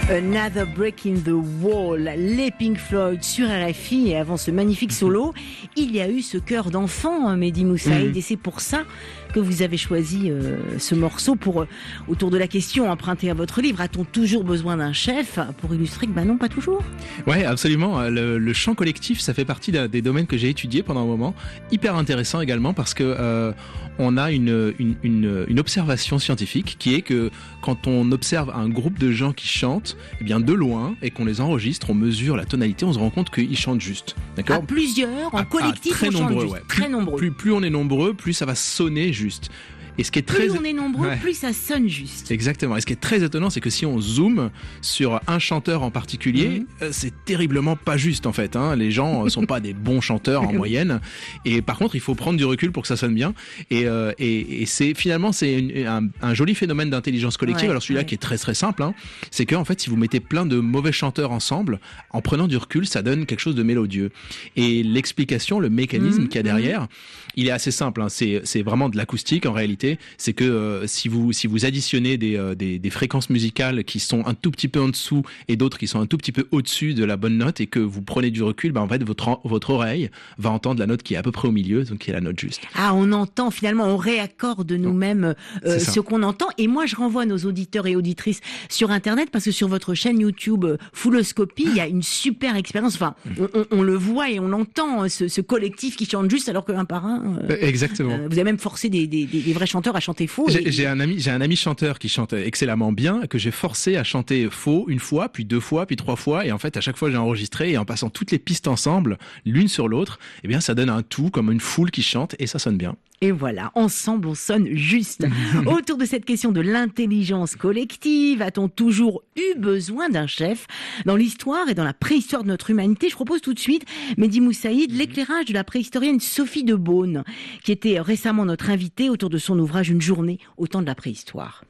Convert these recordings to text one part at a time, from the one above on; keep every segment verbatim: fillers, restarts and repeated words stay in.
Another Break in the Wall, les Pink Floyd sur R F I. Et avant ce magnifique solo, il y a eu ce cœur d'enfant, Mehdi Moussaïd, mmh. et c'est pour ça que vous avez choisi euh, ce morceau pour, euh, autour de la question empruntée à votre livre, a-t-on toujours besoin d'un chef, pour illustrer que bah non, pas toujours. Ouais, absolument. Le, le chant collectif, ça fait partie des domaines que j'ai étudiés pendant un moment. Hyper intéressant également parce que euh, on a une, une, une, une observation scientifique qui est que quand on observe un groupe de gens qui chantent, eh bien de loin, et qu'on les enregistre, on mesure la tonalité, on se rend compte qu'ils chantent juste. D'accord ? À plusieurs, en à, collectif, à très on nombreux, chante juste. Ouais. Très plus, nombreux. Plus, plus on est nombreux, plus ça va sonner juste. Et ce qui est très... Plus on est nombreux, ouais. plus ça sonne juste. Exactement. Et ce qui est très étonnant, c'est que si on zoome sur un chanteur en particulier, mmh. euh, c'est terriblement pas juste en fait. Hein. Les gens euh, sont pas des bons chanteurs en moyenne. Et par contre, il faut prendre du recul pour que ça sonne bien. Et, euh, et, et c'est finalement c'est une, un, un joli phénomène d'intelligence collective. Ouais, Alors celui-là ouais. qui est très très simple, hein, c'est que en fait, si vous mettez plein de mauvais chanteurs ensemble, en prenant du recul, ça donne quelque chose de mélodieux. Et l'explication, le mécanisme mmh. qu'il y a derrière, mmh. il est assez simple. Hein. C'est, c'est vraiment de l'acoustique en réalité. C'est que euh, si vous si vous additionnez des, euh, des des fréquences musicales qui sont un tout petit peu en dessous et d'autres qui sont un tout petit peu au-dessus de la bonne note et que vous prenez du recul, ben en fait votre votre oreille va entendre la note qui est à peu près au milieu, donc qui est la note juste. Ah, on entend finalement, on réaccorde nous-mêmes euh, ce qu'on entend. Et moi, je renvoie nos auditeurs et auditrices sur Internet parce que sur votre chaîne YouTube euh, Fulloscopy, il y a une super expérience. Enfin, on, on, on le voit et on entend ce, ce collectif qui chante juste alors qu'un par un. Euh, Exactement. Euh, vous avez même forcé des, des, des, des vrais chanteurs à chanter faux. J'ai, et... j'ai un ami, j'ai un ami chanteur qui chante excellemment bien, que j'ai forcé à chanter faux une fois, puis deux fois, puis trois fois, et en fait à chaque fois j'ai enregistré et en passant toutes les pistes ensemble, l'une sur l'autre, eh bien ça donne un tout comme une foule qui chante et ça sonne bien. Et voilà, ensemble on sonne juste. Autour de cette question de l'intelligence collective, a-t-on toujours eu besoin d'un chef ? Dans l'histoire et dans la préhistoire de notre humanité, je propose tout de suite, Mehdi Moussaïd, l'éclairage de la préhistorienne Sophie de Beaune, qui était récemment notre invitée autour de son ouvrage Une journée au temps de la préhistoire.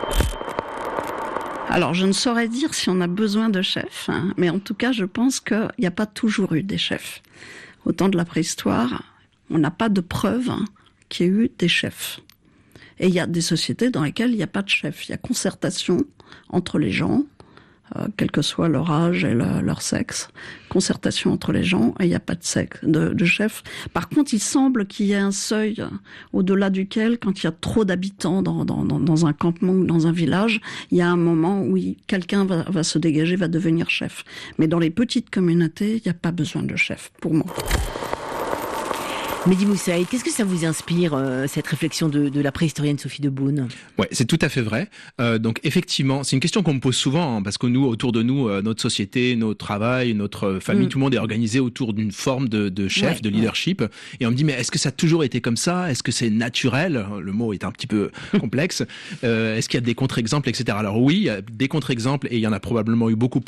Alors, je ne saurais dire si on a besoin de chefs, hein, mais en tout cas, je pense qu'il n'y a pas toujours eu des chefs. Au temps de la préhistoire, on n'a pas de preuves hein, qu'il y ait eu des chefs. Et il y a des sociétés dans lesquelles il n'y a pas de chef. Il y a concertation entre les gens, euh, quel que soit leur âge et le, leur sexe. Concertation entre les gens et il n'y a pas de, sexe, de, de chef. Par contre, il semble qu'il y ait un seuil au-delà duquel, quand il y a trop d'habitants dans, dans, dans, dans un campement ou dans un village, il y a un moment où il, quelqu'un va, va se dégager, va devenir chef. Mais dans les petites communautés, il n'y a pas besoin de chef, pour moi. Mehdi Moussaïd, qu'est-ce que ça vous inspire, euh, cette réflexion de, de la préhistorienne Sophie de Beaune ? Ouais, c'est tout à fait vrai. Euh, donc effectivement, c'est une question qu'on me pose souvent, hein, parce que nous, autour de nous, euh, notre société, notre travail, notre famille, mmh. tout le monde est organisé autour d'une forme de, de chef, ouais, de leadership. Ouais. Et on me dit, mais est-ce que ça a toujours été comme ça ? Est-ce que c'est naturel ? Le mot est un petit peu complexe. Euh, est-ce qu'il y a des contre-exemples, et cetera. Alors oui, il y a des contre-exemples et il y en a probablement eu beaucoup